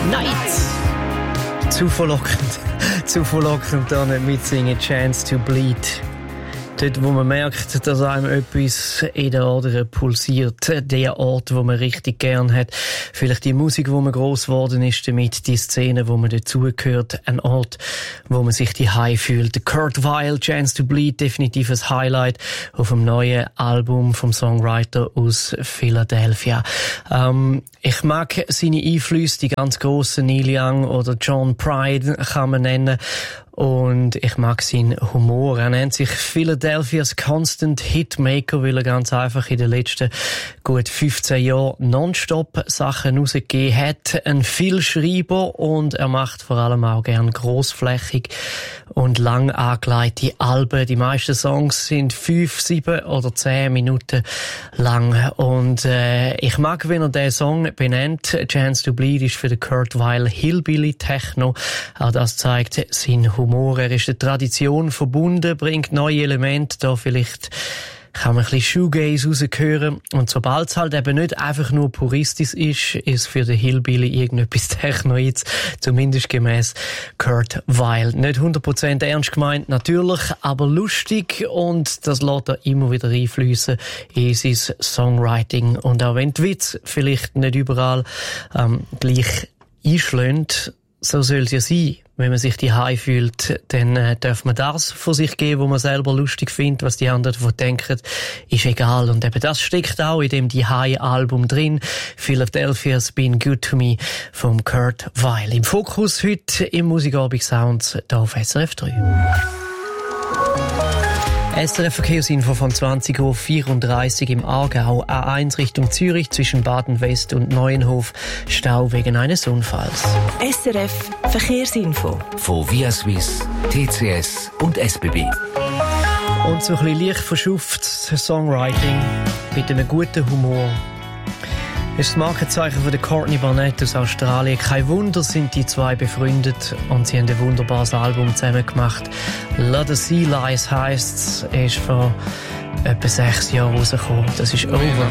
Night. Zu verlockend da nicht mitsingen. Chance to Bleed. Dort, wo man merkt, dass einem etwas in der Ader pulsiert. Der Ort, wo man richtig gern hat. Vielleicht die Musik, wo man gross geworden ist damit. Die Szene, wo man dazugehört. Ein Ort, wo man sich daheim fühlt. Der Kurt Weill, Chance to Bleed, definitiv ein Highlight auf dem neuen Album vom Songwriter aus Philadelphia. Ich mag seine Einflüsse, die ganz grossen Neil Young oder John Prine kann man nennen. Und ich mag seinen Humor. Er nennt sich Philadelphia's Constant Hitmaker, weil er ganz einfach in den letzten gut 15 Jahren nonstop Sachen rausgegeben hat. Ein Vielschreiber und er macht vor allem auch gern grossflächig und lang angelegte Alben. Die meisten Songs sind 5, 7 oder 10 Minuten lang. Und ich mag, wenn er den Song benennt. Chance to Bleed ist für den Kurt Weill Hillbilly Techno. Auch das zeigt sein Humor. Er ist der Tradition verbunden, bringt neue Elemente. Da vielleicht kann man ein bisschen Shoegaze raushören. Und sobald es halt eben nicht einfach nur puristisch ist für den Hillbilly irgendetwas Technoids, zumindest gemäss Kurt Weill. Nicht 100% ernst gemeint, natürlich, aber lustig, und das lässt er immer wieder einfliessen in sein Songwriting. Und auch wenn die Witze vielleicht nicht überall gleich einschlagen, so soll es ja sein. Wenn man sich daheim fühlt, dann darf man das von sich geben, was man selber lustig findet. Was die anderen davon denken, ist egal. Und eben das steckt auch in dem Daheim-Album drin. Philadelphia's Been Good to Me vom Kurt Weill. Im Fokus heute im Musikabend Sounds hier auf SRF 3. SRF Verkehrsinfo von 20.34 Uhr im Aargau. A1 Richtung Zürich zwischen Baden-West und Neuenhof. Stau wegen eines Unfalls. SRF Verkehrsinfo. Von Viaswiss, TCS und SBB. Und so ein bisschen leicht verschufftes Songwriting mit einem guten Humor. Das ist das Markenzeichen von der Courtney Barnett aus Australien. Kein Wunder sind die zwei befreundet und sie haben ein wunderbares Album zusammen gemacht. Let the Sea Lies heisst's, ist vor etwa 6 Jahren rausgekommen. Das ist Over.